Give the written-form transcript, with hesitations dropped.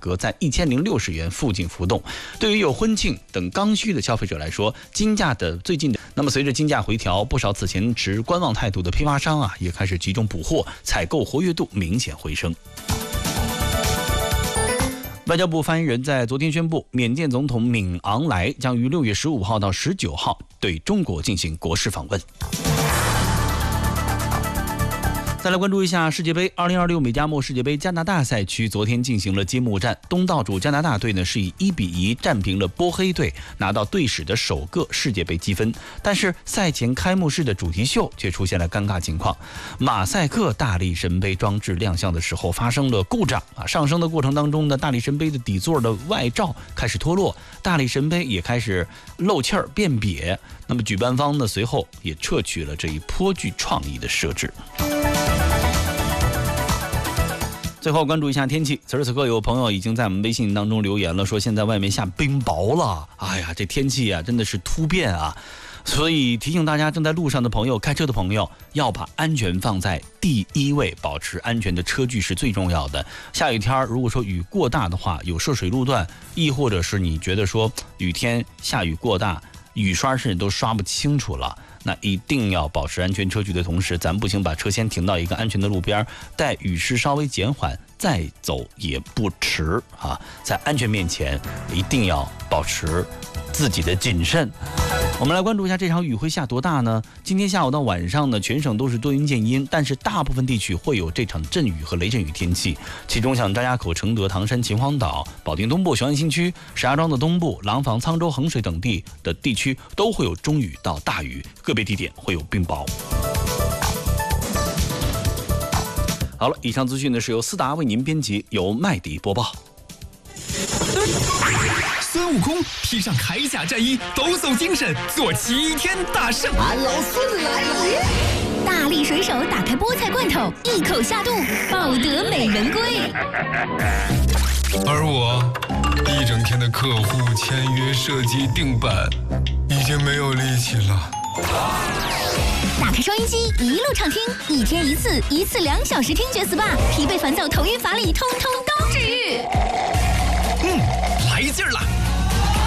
格在1060元附近浮动。对于有婚庆等刚需的消费者来说，金价的最近的随着金价回调，不少此前持观望态度的批发商也开始集中补货，采购活跃度明显回升。外交部发言人在昨天宣布，缅甸总统敏昂莱将于6月15号到19号对中国进行国事访问。再来关注一下世界杯2026美加墨世界杯加拿大赛区，昨天进行了揭幕战。东道主加拿大队呢是以1-1战平了波黑队，拿到队史的首个世界杯积分。但是赛前开幕式的主题秀却出现了尴尬情况，马赛克大力神杯装置亮相的时候发生了故障上升的过程当中呢，大力神杯的底座的外罩开始脱落，大力神杯也开始漏气儿变瘪。那么举办方呢随后也撤去了这一颇具创意的设置。最后关注一下天气，此时此刻有朋友已经在我们微信当中留言了，说现在外面下冰雹了，哎呀，这天气真的是突变所以提醒大家，正在路上的朋友，开车的朋友要把安全放在第一位，保持安全的车距是最重要的。下雨天如果说雨过大的话，有涉水路段，亦或者是你觉得说雨天下雨过大，雨刷甚至都刷不清楚了，那一定要保持安全车距的同时，咱不行把车先停到一个安全的路边，待雨势稍微减缓再走也不迟在安全面前一定要保持自己的谨慎。我们来关注一下这场雨会下多大呢？今天下午到晚上呢，全省都是多云见阴，但是大部分地区会有这场阵雨和雷阵雨天气。其中像张家口、承德、唐山、秦皇岛、保定东部、雄安新区、石家庄的东部、廊坊、沧州、衡水等地的地区都会有中雨到大雨，个别地点会有冰雹。好了，以上资讯呢是由思达为您编辑，由麦迪播报。 孙悟空披上铠甲战衣，抖擞精神，做齐天大圣。 俺老孙来了！ 大力水手打开菠菜罐头，一口下肚，抱得美人归。 而我一整天的客户签约、设计、定版，已经没有力气了。 打开收音机，一路畅听，一天一次2小时听觉 SPA， 疲惫烦躁、头晕乏力，通通都治愈。 来劲儿了！